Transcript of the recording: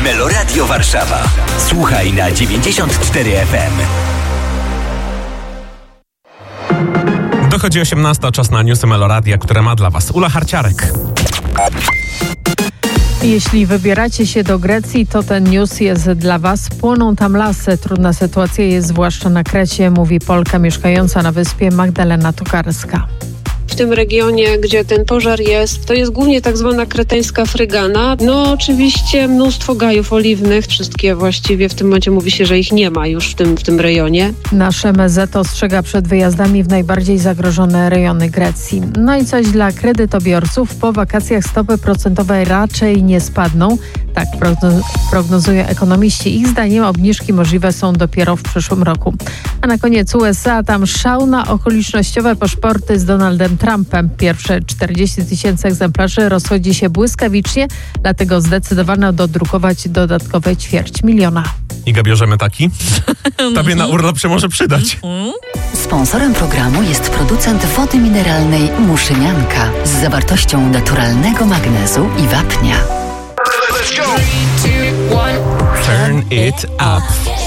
Meloradio Warszawa. Słuchaj na 94 FM. Dochodzi 18, czas na newsy Meloradia, które ma dla Was Ula Harciarek. Jeśli wybieracie się do Grecji, to ten news jest dla Was. Płoną tam lasy. Trudna sytuacja jest zwłaszcza na Krecie, mówi Polka mieszkająca na wyspie Magdalena Tokarska. W tym regionie, gdzie ten pożar jest, to jest głównie tak zwana kreteńska frygana. No oczywiście mnóstwo gajów oliwnych, wszystkie właściwie w tym momencie mówi się, że ich nie ma już w tym rejonie. Nasze MSZ ostrzega przed wyjazdami w najbardziej zagrożone rejony Grecji. No i coś dla kredytobiorców. Po wakacjach stopy procentowe raczej nie spadną. Tak prognozują ekonomiści. Ich zdaniem obniżki możliwe są dopiero w przyszłym roku. A na koniec USA, tam szał na okolicznościowe paszporty z Donaldem Trumpem. Pierwsze 40 000 egzemplarzy rozchodzi się błyskawicznie, dlatego zdecydowano dodrukować dodatkowe 250 000. Iga, bierzemy taki? Tobie na urlop się może przydać. Sponsorem programu jest producent wody mineralnej Muszynianka z zawartością naturalnego magnezu i wapnia. Turn it up.